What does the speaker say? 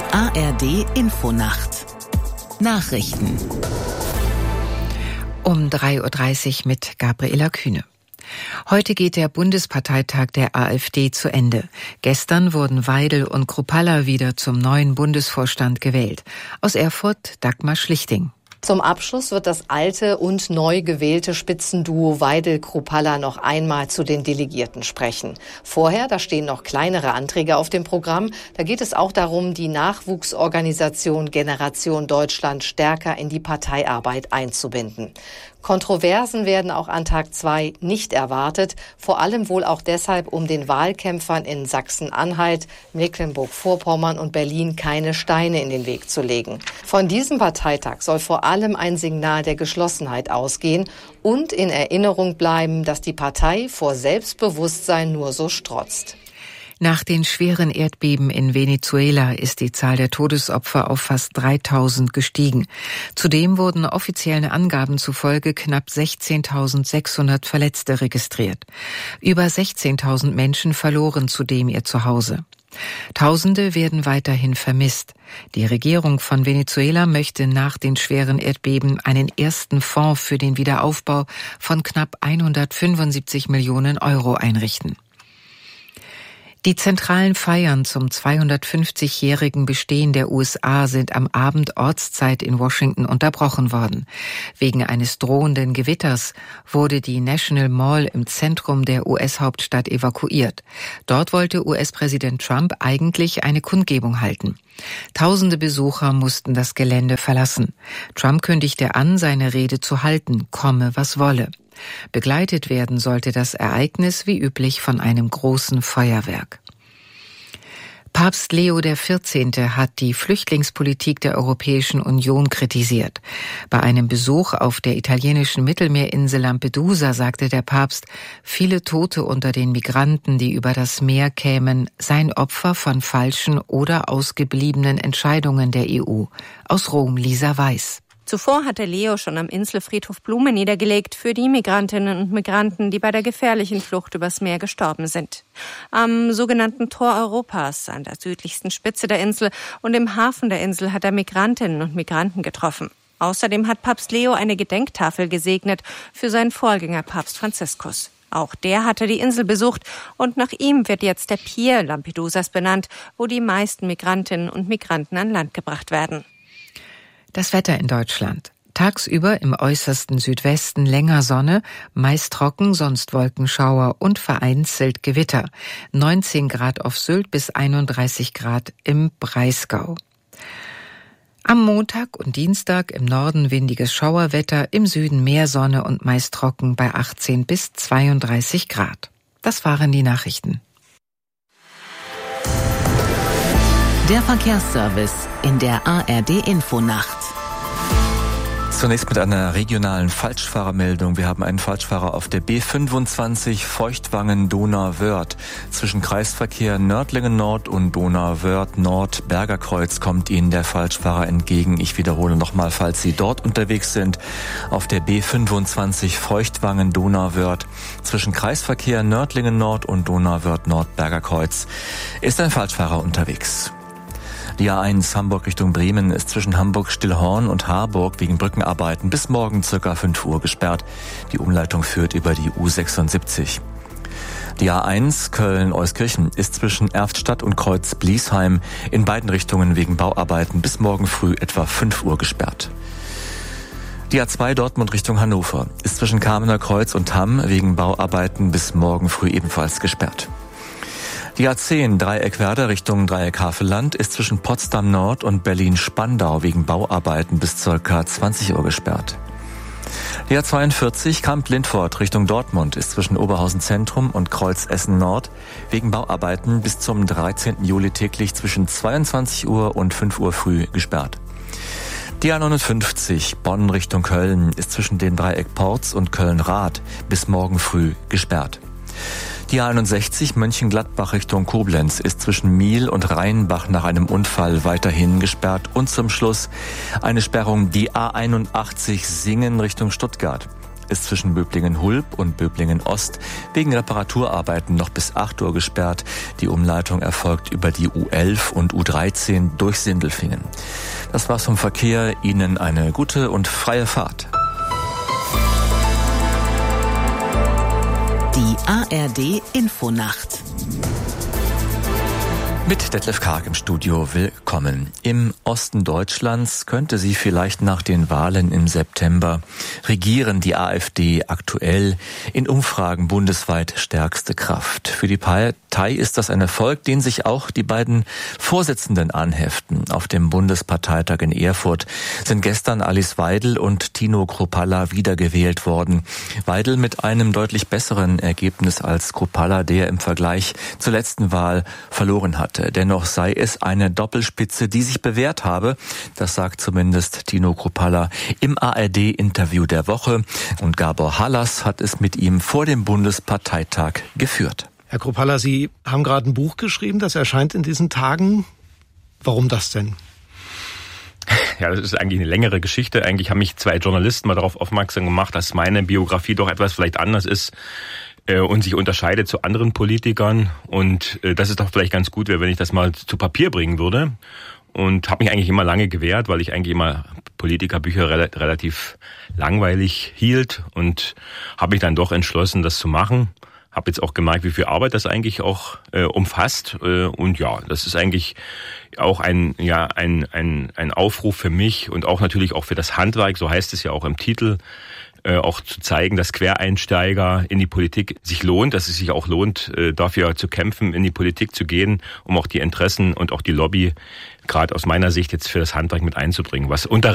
ARD Infonacht Nachrichten um 3.30 Uhr mit Gabriela Kühne. Heute geht der Bundesparteitag der AfD zu Ende. Gestern wurden Weidel und Kruppalla wieder zum neuen Bundesvorstand gewählt. Aus Erfurt Dagmar Schlichting. Zum Abschluss wird das alte und neu gewählte Spitzenduo Weidel-Kruppalla noch einmal zu den Delegierten sprechen. Vorher, da stehen noch kleinere Anträge auf dem Programm. Da geht es auch darum, die Nachwuchsorganisation Generation Deutschland stärker in die Parteiarbeit einzubinden. Kontroversen werden auch an Tag 2 nicht erwartet, vor allem wohl auch deshalb, um den Wahlkämpfern in Sachsen-Anhalt, Mecklenburg-Vorpommern und Berlin keine Steine in den Weg zu legen. Von diesem Parteitag soll vor allem ein Signal der Geschlossenheit ausgehen und in Erinnerung bleiben, dass die Partei vor Selbstbewusstsein nur so strotzt. Nach den schweren Erdbeben in Venezuela ist die Zahl der Todesopfer auf fast 3.000 gestiegen. Zudem wurden offiziellen Angaben zufolge knapp 16.600 Verletzte registriert. Über 16.000 Menschen verloren zudem ihr Zuhause. Tausende werden weiterhin vermisst. Die Regierung von Venezuela möchte nach den schweren Erdbeben einen ersten Fonds für den Wiederaufbau von knapp 175 Millionen Euro einrichten. Die zentralen Feiern zum 250-jährigen Bestehen der USA sind am Abend Ortszeit in Washington unterbrochen worden. Wegen eines drohenden Gewitters wurde die National Mall im Zentrum der US-Hauptstadt evakuiert. Dort wollte US-Präsident Trump eigentlich eine Kundgebung halten. Tausende Besucher mussten das Gelände verlassen. Trump kündigte an, seine Rede zu halten, komme was wolle. Begleitet werden sollte das Ereignis wie üblich von einem großen Feuerwerk. Papst Leo XIV. Hat die Flüchtlingspolitik der Europäischen Union kritisiert. Bei einem Besuch auf der italienischen Mittelmeerinsel Lampedusa sagte der Papst, viele Tote unter den Migranten, die über das Meer kämen, seien Opfer von falschen oder ausgebliebenen Entscheidungen der EU. Aus Rom Lisa Weiß. Zuvor hatte Leo schon am Inselfriedhof Blumen niedergelegt für die Migrantinnen und Migranten, die bei der gefährlichen Flucht übers Meer gestorben sind. Am sogenannten Tor Europas, an der südlichsten Spitze der Insel und im Hafen der Insel, hat er Migrantinnen und Migranten getroffen. Außerdem hat Papst Leo eine Gedenktafel gesegnet für seinen Vorgänger Papst Franziskus. Auch der hatte die Insel besucht und nach ihm wird jetzt der Pier Lampedusas benannt, wo die meisten Migrantinnen und Migranten an Land gebracht werden. Das Wetter in Deutschland. Tagsüber im äußersten Südwesten länger Sonne, meist trocken, sonst Wolkenschauer und vereinzelt Gewitter. 19 Grad auf Sylt bis 31 Grad im Breisgau. Am Montag und Dienstag im Norden windiges Schauerwetter, im Süden mehr Sonne und meist trocken bei 18 bis 32 Grad. Das waren die Nachrichten. Der Verkehrsservice in der ARD Infonacht. Zunächst mit einer regionalen Falschfahrermeldung. Wir haben einen Falschfahrer auf der B25 Feuchtwangen-Donauwörth. Zwischen Kreisverkehr Nördlingen Nord und Donauwörth Nord Bergerkreuz kommt Ihnen der Falschfahrer entgegen. Ich wiederhole nochmal, falls Sie dort unterwegs sind. Auf der B25 Feuchtwangen-Donauwörth zwischen Kreisverkehr Nördlingen Nord und Donauwörth Nord Bergerkreuz ist ein Falschfahrer unterwegs. Die A1 Hamburg Richtung Bremen ist zwischen Hamburg-Stillhorn und Harburg wegen Brückenarbeiten bis morgen ca. 5 Uhr gesperrt. Die Umleitung führt über die U76. Die A1 Köln-Euskirchen ist zwischen Erftstadt und Kreuz-Bliesheim in beiden Richtungen wegen Bauarbeiten bis morgen früh etwa 5 Uhr gesperrt. Die A2 Dortmund Richtung Hannover ist zwischen Kamener Kreuz und Hamm wegen Bauarbeiten bis morgen früh ebenfalls gesperrt. Die A10 Dreieck-Werder Richtung Dreieck-Havelland ist zwischen Potsdam Nord und Berlin-Spandau wegen Bauarbeiten bis ca. 20 Uhr gesperrt. Die A42 Kamp-Lindfort Richtung Dortmund ist zwischen Oberhausen Zentrum und Kreuz Essen Nord wegen Bauarbeiten bis zum 13. Juli täglich zwischen 22 Uhr und 5 Uhr früh gesperrt. Die A59 Bonn Richtung Köln ist zwischen dem Dreieck Porz und Köln-Rath bis morgen früh gesperrt. Die A61 Mönchengladbach Richtung Koblenz ist zwischen Miel und Rheinbach nach einem Unfall weiterhin gesperrt. Und zum Schluss eine Sperrung die A81 Singen Richtung Stuttgart. ist zwischen Böblingen-Hulb und Böblingen-Ost wegen Reparaturarbeiten noch bis 8 Uhr gesperrt. Die Umleitung erfolgt über die U11 und U13 durch Sindelfingen. Das war's vom Verkehr. Ihnen eine gute und freie Fahrt. Die ARD Infonacht. Mit Detlef Karg im Studio, willkommen. Im Osten Deutschlands könnte sie vielleicht nach den Wahlen im September regieren. Die AfD aktuell in Umfragen bundesweit stärkste Kraft. Für die Partei ist das ein Erfolg, den sich auch die beiden Vorsitzenden anheften. Auf dem Bundesparteitag in Erfurt sind gestern Alice Weidel und Tino Kruppalla wiedergewählt worden. Weidel mit einem deutlich besseren Ergebnis als Kruppalla, der im Vergleich zur letzten Wahl verloren hatte. Dennoch sei es eine Doppelspitze, die sich bewährt habe. Das sagt zumindest Tino Kruppalla im ARD-Interview der Woche. Und Gabor Hallas hat es mit ihm vor dem Bundesparteitag geführt. Herr Kruppalla, Sie haben gerade ein Buch geschrieben, das erscheint in diesen Tagen. Warum das denn? Ja, das ist eigentlich eine längere Geschichte. Eigentlich haben mich 2 Journalisten mal darauf aufmerksam gemacht, dass meine Biografie doch etwas vielleicht anders ist und sich unterscheidet zu anderen Politikern. Und das ist doch vielleicht ganz gut, wenn ich das mal zu Papier bringen würde. Und habe mich eigentlich immer lange gewehrt, weil ich eigentlich immer Politikerbücher relativ langweilig hielt. Und habe mich dann doch entschlossen, das zu machen. Habe jetzt auch gemerkt, wie viel Arbeit das eigentlich auch umfasst. Und ja, das ist eigentlich auch ein Aufruf für mich und auch natürlich auch für das Handwerk, so heißt es ja auch im Titel, auch zu zeigen, dass Quereinsteiger in die Politik sich lohnt, dass es sich auch lohnt, dafür zu kämpfen, in die Politik zu gehen, um auch die Interessen und auch die Lobby gerade aus meiner Sicht jetzt für das Handwerk mit einzubringen, was unter